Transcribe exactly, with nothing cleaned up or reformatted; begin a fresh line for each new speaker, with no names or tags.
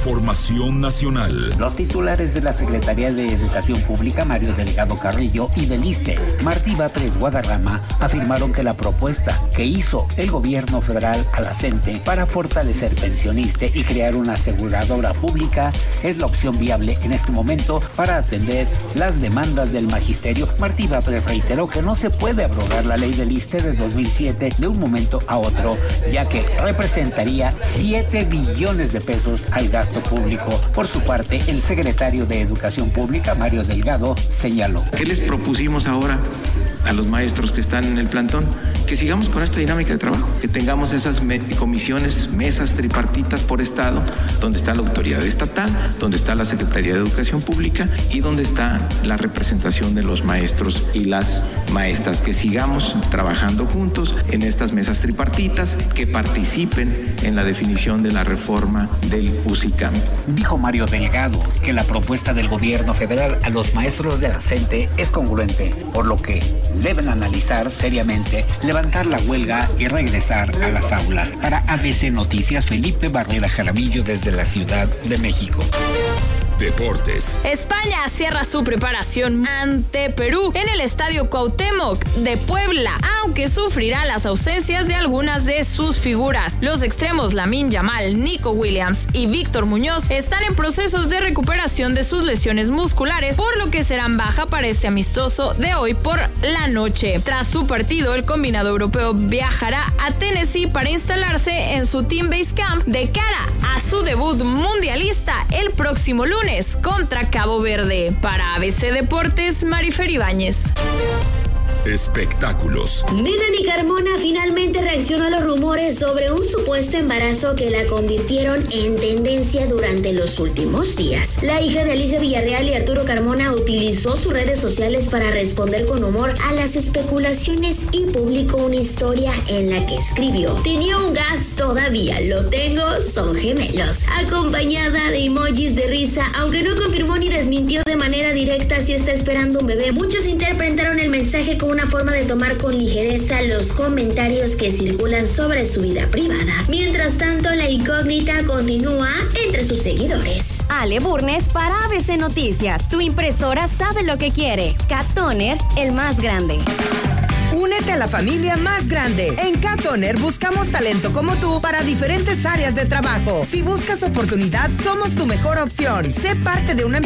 Información nacional.
Los titulares de la Secretaría de Educación Pública, Mario Delgado Carrillo, y del ISSSTE, Martí Batres Guadarrama, afirmaron que la propuesta que hizo el gobierno federal a la CENTE para fortalecer pensionistas y crear una aseguradora pública es la opción viable en este momento para atender las demandas del magisterio. Martí Batres reiteró que no se puede abrogar la ley del ISSSTE de dos mil siete de un momento a otro, ya que representaría siete billones de pesos al gasto público. Por su parte, el secretario de Educación Pública, Mario Delgado, señaló.
¿Qué les propusimos ahora a los maestros que están en el plantón? Que sigamos con esta dinámica de trabajo, que tengamos esas me- comisiones, mesas tripartitas por estado, donde está la autoridad estatal, donde está la Secretaría de Educación Pública y donde está la representación de los maestros y las maestras, que sigamos trabajando juntos en estas mesas tripartitas, que participen en la definición de la reforma del USICAM.
Dijo Mario Delgado que la propuesta del gobierno federal a los maestros de la CENTE es congruente, por lo que deben analizar seriamente levantar la huelga y regresar a las aulas. Para A B C Noticias, Felipe Barrera Jaramillo desde la Ciudad de México.
Deportes.
España cierra su preparación ante Perú en el Estadio Cuauhtémoc de Puebla, aunque sufrirá las ausencias de algunas de sus figuras. Los extremos Lamine Yamal, Nico Williams y Víctor Muñoz están en procesos de recuperación de sus lesiones musculares, por lo que serán baja para este amistoso de hoy por la noche. Tras su partido, el combinado europeo viajará a Tennessee para instalarse en su Team Base Camp de cara a su debut mundialista el próximo lunes contra Cabo Verde. Para A B C Deportes, Marifer Ibáñez.
Espectáculos.
Melanie Carmona finalmente reaccionó a los rumores sobre un supuesto embarazo que la convirtieron en tendencia durante los últimos días. La hija de Alicia Villarreal y Arturo Carmona utilizó sus redes sociales para responder con humor a las especulaciones y publicó una historia en la que escribió: tenía un gas, todavía lo tengo, son gemelos, acompañada de emojis de risa, aunque no confirmó ni desmintió de manera directa si está esperando un bebé. Muchos interpretaron el mensaje como una forma de tomar con ligereza los comentarios que circulan sobre su vida privada. Mientras tanto, la incógnita continúa entre sus seguidores.
Ale Burnes para A B C Noticias. Tu impresora sabe lo que quiere. Cat Toner, el más grande.
Únete a la familia más grande. En Cat Toner buscamos talento como tú para diferentes áreas de trabajo. Si buscas oportunidad, somos tu mejor opción. Sé parte de una empresa